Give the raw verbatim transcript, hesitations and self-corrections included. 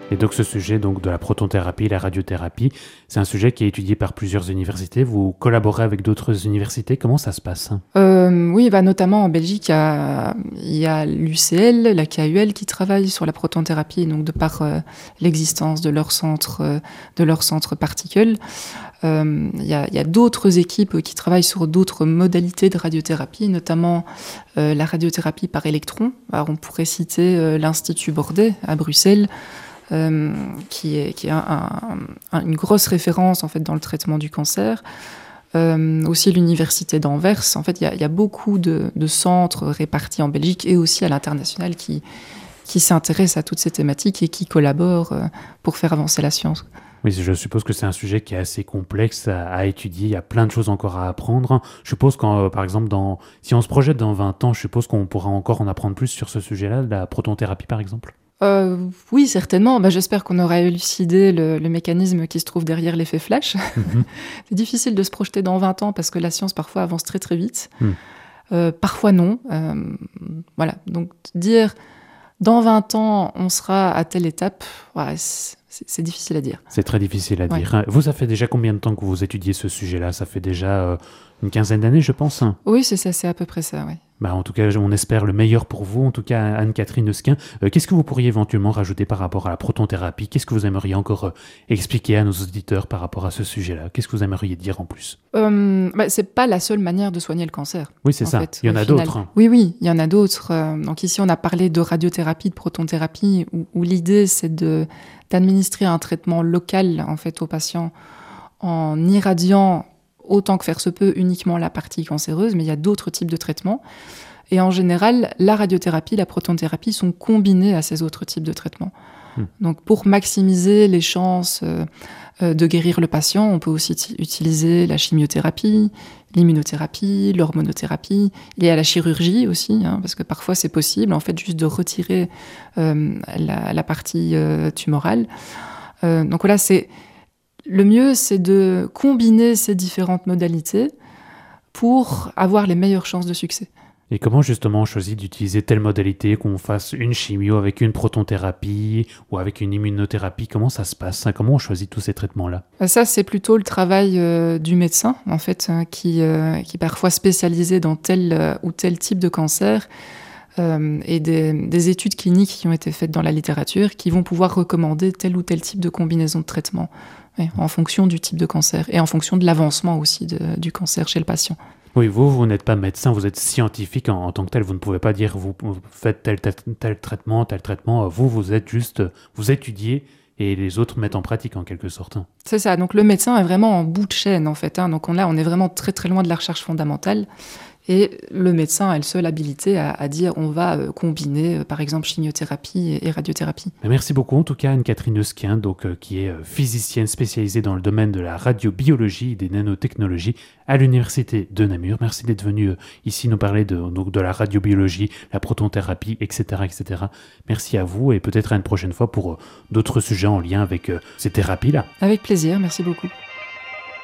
Et donc ce sujet donc, de la protonthérapie, la radiothérapie, c'est un sujet qui est étudié par plusieurs universités. Vous collaborez avec d'autres universités. Comment ça se passe ? euh, Oui, bah, notamment en Belgique, il y a, il y a l'U C L, la K U L qui travaillent sur la protonthérapie, donc de par euh, l'existence de leur centre, euh, de leur centre Particle. Euh, il y a, il y a d'autres équipes qui travaillent sur d'autres modalités de radiothérapie, notamment euh, la radiothérapie par électrons. Alors, on pourrait citer euh, l'Institut Bordet à Bruxelles, Euh, qui est, qui est un, un, une grosse référence en fait, dans le traitement du cancer. Euh, aussi l'université d'Anvers. En fait, il y a, il y a beaucoup de, de centres répartis en Belgique et aussi à l'international qui, qui s'intéressent à toutes ces thématiques et qui collaborent euh, pour faire avancer la science. Oui, je suppose que c'est un sujet qui est assez complexe à, à étudier. Il y a plein de choses encore à apprendre. Je suppose qu'en, par exemple, dans, si on se projette dans vingt ans, je suppose qu'on pourra encore en apprendre plus sur ce sujet-là, la protonthérapie par exemple. Euh, oui, certainement. Bah, j'espère qu'on aura élucidé le, le mécanisme qui se trouve derrière l'effet flash. Mm-hmm. C'est difficile de se projeter dans vingt ans parce que la science parfois avance très très vite. Mm. Euh, parfois non. Euh, voilà. Donc dire dans vingt ans on sera à telle étape, ouais, c'est, c'est difficile à dire. C'est très difficile à ouais. dire. Vous, ça fait déjà combien de temps que vous étudiez ce sujet-là ? Ça fait déjà euh, une quinzaine d'années, je pense. Oui, c'est ça, c'est à peu près ça, oui. Bah, en tout cas, on espère le meilleur pour vous. En tout cas, Anne-Catherine Eusquin, euh, qu'est-ce que vous pourriez éventuellement rajouter par rapport à la protonthérapie ? Qu'est-ce que vous aimeriez encore euh, expliquer à nos auditeurs par rapport à ce sujet-là ? Qu'est-ce que vous aimeriez dire en plus ? euh, bah, C'est pas la seule manière de soigner le cancer. Oui, c'est ça. Fait, il y en a final. d'autres. Hein. Oui, oui, il y en a d'autres. Euh, donc ici, on a parlé de radiothérapie, de protonthérapie, où, où l'idée, c'est de, d'administrer un traitement local en fait, aux patients en irradiant autant que faire se peut uniquement la partie cancéreuse, mais il y a d'autres types de traitements. Et en général, la radiothérapie, la protonthérapie sont combinées à ces autres types de traitements. Mmh. Donc pour maximiser les chances euh, euh, de guérir le patient, on peut aussi t- utiliser la chimiothérapie, l'immunothérapie, l'hormonothérapie. Il y a la chirurgie aussi, hein, parce que parfois c'est possible, en fait, juste de retirer euh, la, la partie euh, tumorale. Euh, donc voilà, c'est... Le mieux, c'est de combiner ces différentes modalités pour avoir les meilleures chances de succès. Et comment justement on choisit d'utiliser telle modalité, qu'on fasse une chimio avec une protonthérapie ou avec une immunothérapie ? Comment ça se passe ? Comment on choisit tous ces traitements-là ? Ça, c'est plutôt le travail euh, du médecin, en fait, euh, qui, euh, qui est parfois spécialisé dans tel euh, ou tel type de cancer. Euh, et des, des études cliniques qui ont été faites dans la littérature qui vont pouvoir recommander tel ou tel type de combinaison de traitement oui, en fonction du type de cancer et en fonction de l'avancement aussi de, du cancer chez le patient. Oui, vous, vous n'êtes pas médecin, vous êtes scientifique en, en tant que tel. Vous ne pouvez pas dire vous, vous faites tel, tel, tel traitement, tel traitement. Vous, vous êtes juste, vous étudiez et les autres mettent en pratique en quelque sorte. C'est ça. Donc le médecin est vraiment en bout de chaîne en fait. Hein. Donc on, là, on est vraiment très très loin de la recherche fondamentale. Et le médecin a le seul habilité à, à dire on va euh, combiner euh, par exemple chimiothérapie et, et radiothérapie. Merci beaucoup en tout cas Anne-Catherine Eusquin, donc, euh, qui est euh, physicienne spécialisée dans le domaine de la radiobiologie et des nanotechnologies à l'université de Namur. Merci d'être venue euh, ici nous parler de, donc, de la radiobiologie, la protonthérapie, et cetera, et cetera. Merci à vous et peut-être à une prochaine fois pour euh, d'autres sujets en lien avec euh, ces thérapies-là. Avec plaisir, merci beaucoup.